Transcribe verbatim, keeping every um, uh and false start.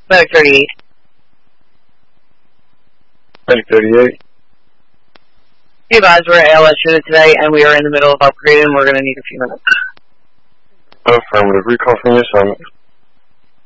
Medic thirty-eight. Medic thirty-eight. Hey guys, we're at A L S unit today, and we are in the middle of upgrading. We're going to need a few minutes. Affirmative. Recall from your assignment.